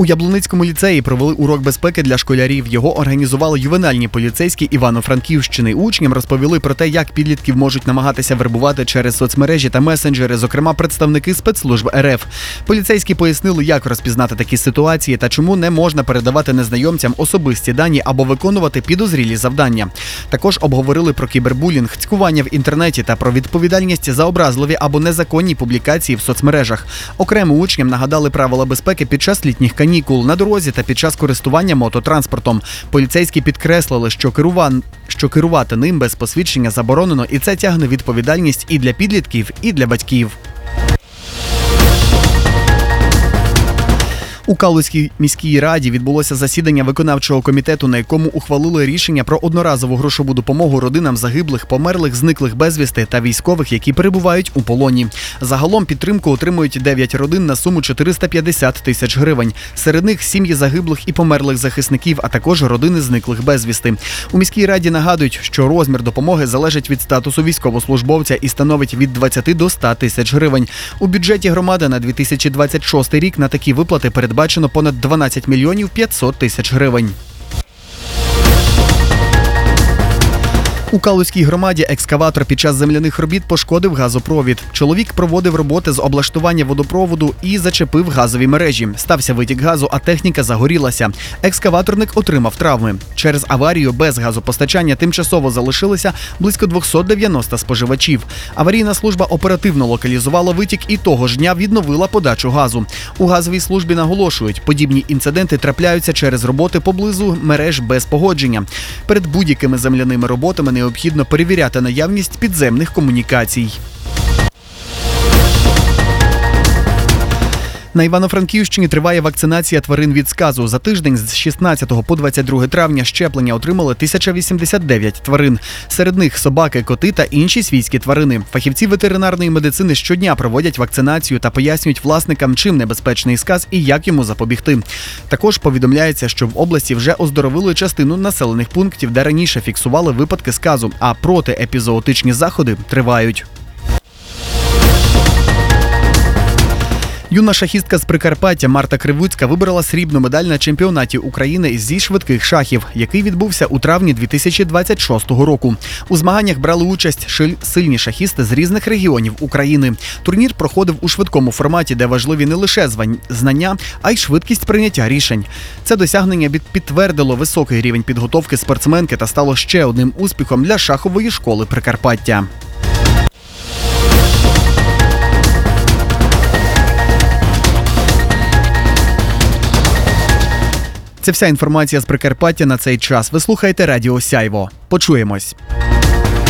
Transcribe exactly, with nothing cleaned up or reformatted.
У Яблуницькому ліцеї провели урок безпеки для школярів. Його організували ювенальні поліцейські Івано-Франківщини. Учням розповіли про те, як підлітків можуть намагатися вербувати через соцмережі та месенджери, зокрема представники спецслужб ер еф. Поліцейські пояснили, як розпізнати такі ситуації та чому не можна передавати незнайомцям особисті дані або виконувати підозрілі завдання. Також обговорили про кібербулінг, цькування в інтернеті та про відповідальність за образливі або незаконні публікації в соцмережах. Окремо учням нагадали правила безпеки під час літніх канікул, на дорозі та під час користування мототранспортом. Поліцейські підкреслили, що, керуван... що керувати ним без посвідчення заборонено, і це тягне відповідальність і для підлітків, і для батьків. У Калузькій міській раді відбулося засідання виконавчого комітету, на якому ухвалили рішення про одноразову грошову допомогу родинам загиблих, померлих, зниклих безвісти та військових, які перебувають у полоні. Загалом підтримку отримують дев'ять родин на суму чотириста п'ятдесят тисяч гривень. Серед них сім'ї загиблих і померлих захисників, а також родини зниклих безвісти. У міській раді нагадують, що розмір допомоги залежить від статусу військовослужбовця і становить від двадцяти до ста тисяч гривень. У бюджеті громади на дві тисячі двадцять шостий рік на такі виплати передбачено Бачено понад дванадцять мільйонів п'ятсот тисяч гривень. У Калузькій громаді екскаватор під час земляних робіт пошкодив газопровід. Чоловік проводив роботи з облаштування водопроводу і зачепив газові мережі. Стався витік газу, а техніка загорілася. Екскаваторник отримав травми. Через аварію без газопостачання тимчасово залишилися близько двохсот дев'яноста споживачів. Аварійна служба оперативно локалізувала витік і того ж дня відновила подачу газу. У газовій службі наголошують, подібні інциденти трапляються через роботи поблизу мереж без погодження. Перед будь-якими земляними роботами необхідно перевіряти наявність підземних комунікацій. На Івано-Франківщині триває вакцинація тварин від сказу. За тиждень з шістнадцятого по двадцять друге травня щеплення отримали тисяча вісімдесят дев'ять тварин. Серед них собаки, коти та інші свійські тварини. Фахівці ветеринарної медицини щодня проводять вакцинацію та пояснюють власникам, чим небезпечний сказ і як йому запобігти. Також повідомляється, що в області вже оздоровили частину населених пунктів, де раніше фіксували випадки сказу, а протиепізоотичні заходи тривають. Юна шахістка з Прикарпаття Марта Кривуцька вибрала срібну медаль на чемпіонаті України зі швидких шахів, який відбувся у травні дві тисячі двадцять шостого року. У змаганнях брали участь сильні шахісти з різних регіонів України. Турнір проходив у швидкому форматі, де важливі не лише знання, а й швидкість прийняття рішень. Це досягнення підтвердило високий рівень підготовки спортсменки та стало ще одним успіхом для шахової школи Прикарпаття. Це вся інформація з Прикарпаття на цей час. Ви слухаєте Радіо Сяйво. Почуємось.